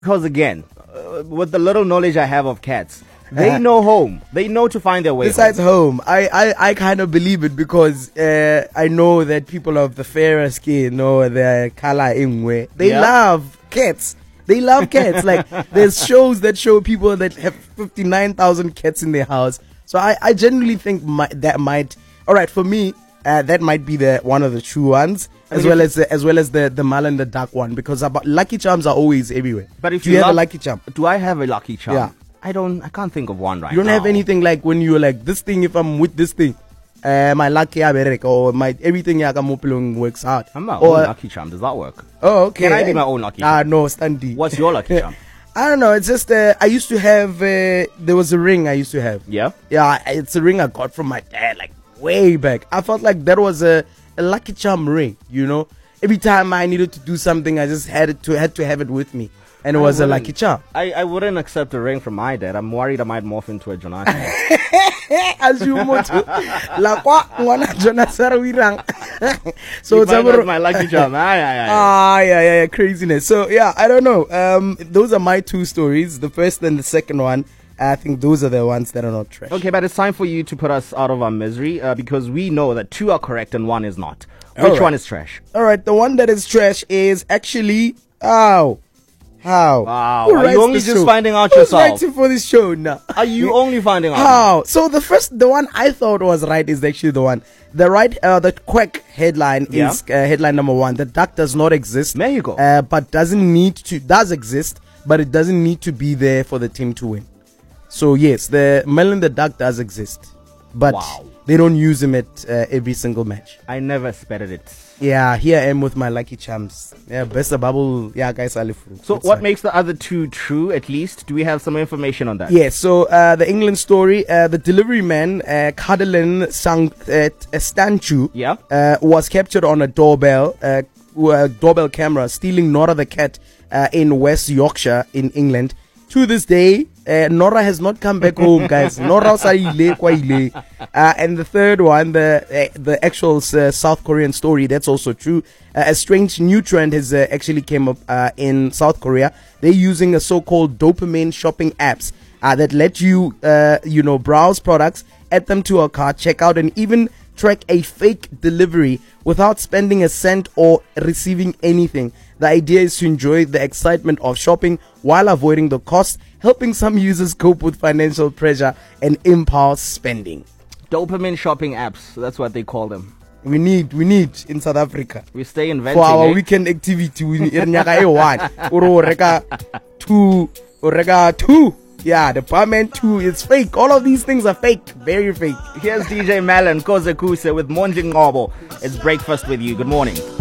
Because again, with the little knowledge I have of cats, they know home. They know to find their way Besides home, I kind of believe it because I know that people of the fairer skin or the color ingwe, they love cats. They love cats. Like, there's shows that show people that have 59,000 cats in their house. So I genuinely think that might, all right, for me, that might be one of the true ones, as well as the Mal and the Duck one, because Lucky Charms are always everywhere. But if do you have a Lucky Charm? Do I have a Lucky Charm? Yeah. I can't think of one right now. You don't have anything like when you're like, this thing, if I'm with this thing, my lucky aberek or my everything yakamopulong works out. I'm my own Lucky Charm. Does that work? Oh, okay. Can I be my own Lucky Charm? No, Standy. What's your Lucky Charm? I don't know. It's just I used to have. There was a ring I used to have. Yeah. Yeah, it's a ring I got from my dad like way back. I felt like that was a Lucky Charm ring. You know, every time I needed to do something, I just had to have it with me. And it was a Lucky Charm. I wouldn't accept a ring from my dad. I'm worried I might morph into a Jonathan. As you moto. So it's my Lucky Charm. Yeah, craziness. So yeah, I don't know. Those are my two stories. The first and the second one. I think those are the ones that are not trash. Okay, but it's time for you to put us out of our misery because we know that two are correct and one is not. Which one is trash? All right, the one that is trash is actually How? Wow. Are you only just finding out yourself? Who's writing for this show now? Are you only finding out? How? So the one I thought was right is actually the one. The Quack headline is headline number one. The duck does not exist. There you go. But does exist, but it doesn't need to be there for the team to win. So yes, the Melon the duck does exist, but they don't use him at every single match. I never expected it. Yeah, here I am with my Lucky Charms. Yeah, best bubble. Yeah, guys, so what makes the other two true? At least, do we have some information on that? Yeah. So the England story, the delivery man, Cadeline Stanchu, was captured on a doorbell camera stealing Nora the cat in West Yorkshire in England. To this day, Nora has not come back home, guys. Nora and the third one, the actual South Korean story, that's also true. A strange new trend has actually came up in South Korea. They're using a so-called dopamine shopping apps that let you, browse products, add them to a cart, check out, and even track a fake delivery without spending a cent or receiving anything. The idea is to enjoy the excitement of shopping while avoiding the cost, helping some users cope with financial pressure and impulse spending. Dopamine shopping apps, that's what they call them. We need in South Africa. We stay inventing for our weekend activity. We need two. Yeah, the Barman 2 is fake. All of these things are fake. Very fake. Here's DJ Malin Kozekuse with Monjing Ngobo. It's breakfast with you. Good morning.